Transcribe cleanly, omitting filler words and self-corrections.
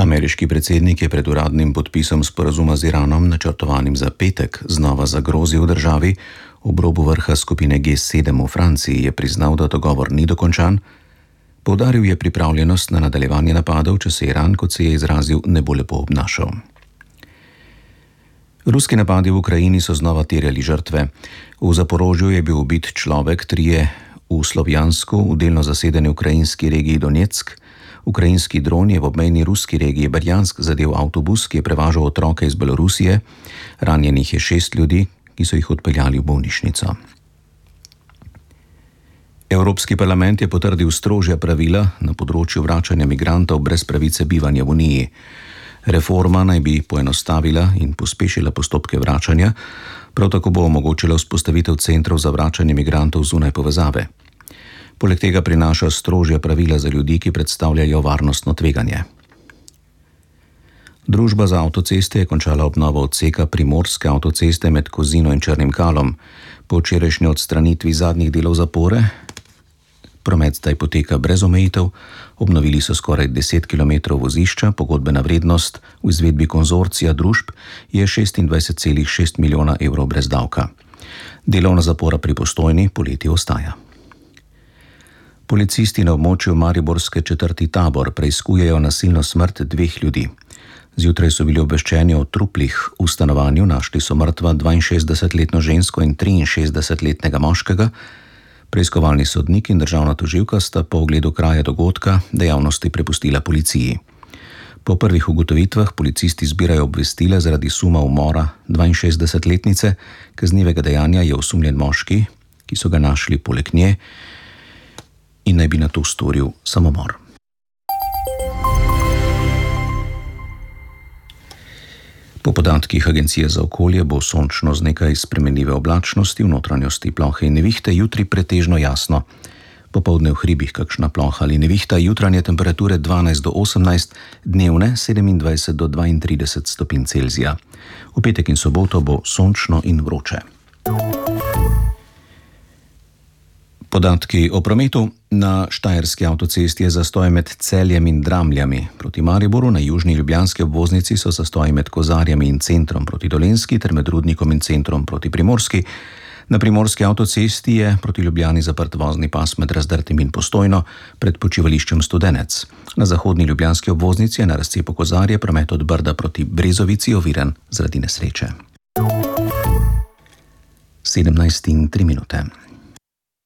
Ameriški predsednik je pred uradnim podpisom sporazuma z Iranom, načrtovanim za petek, znova zagrozil državi. Ob robu vrha skupine G7 v Franciji je priznal, da dogovor ni dokončan. Poudaril je pripravljenost na nadaljevanje napadov, če se Iran, kot se je izrazil, ne bo lepo obnašal. Ruski napadi v Ukrajini so znova terjali žrtve. V Zaporožju je bil ubit človek, 3 v Slovjansku, v delno zasedeni ukrajinski regiji Donetsk. Ukrajinski dron je v obmejni ruski regiji Berjansk zadel avtobus, ki je prevažal otroke iz Belorusije. Ranjenih je 6 ljudi, ki so jih odpeljali v bolnišnico. Evropski parlament je potrdil strožja pravila na področju vračanja migrantov brez pravice bivanja v Uniji. Reforma naj bi poenostavila in pospešila postopke vračanja, prav tako bo omogočila vzpostavitev centrov za vračanje migrantov zunaj povezave. Poleg tega prinaša strožja pravila za ljudi, ki predstavljajo varnostno tveganje. Družba za avtoceste je končala obnovo odseka primorske avtoceste med Kozino in Črnim Kalom. Po včerajšnji odstranitvi zadnjih delov zapore promet zdaj poteka brez omejitev, obnovili so skoraj 10 km vozišča, pogodbena vrednost v izvedbi konzorcija družb je 26,6 milijona evrov brez davka. Delovna zapora pri Postojni poleti ostaja. Policisti na območju mariborske četrti Tabor preiskujejo nasilno smrt 2 ljudi. Zjutraj so bili obveščeni o truplih v stanovanju, našli so mrtva 62-letno žensko in 63-letnega moškega. Preiskovalni sodnik in državna tožilka sta po ogledu kraja dogodka dejavnosti prepustila policiji. Po prvih ugotovitvah policisti zbirajo obvestila zaradi suma umora 62-letnice, kaznivega dejanja je osumljen moški, ki so ga našli poleg nje in naj bi nato storil samomor. Po podatkih Agencije za okolje bo sončno z nekaj spremenljive oblačnosti, v notranjosti plohe in nevihte, jutri pretežno jasno. Popoldne v hribih kakšna ploha ali nevihta, jutranje temperature 12 do 18, dnevne 27 do 32 stopinj Celzija. V petek in soboto bo sončno in vroče. Podatki o prometu. Na Štajerski avtocesti je zastoj med Celjem in Dramljami. Proti Mariboru na južni ljubljanski obvoznici so zastoji med Kozarjami in centrom proti Dolenjski ter med Rudnikom in centrom proti Primorski. Na Primorski avtocesti je proti Ljubljani zaprt vozni pas med Razdrtim in Postojno pred počivališčem Studenec. Na zahodni ljubljanski obvoznici je na razcepu Kozarje promet od Brda proti Brezovici oviran zaradi nesreče. 17:03.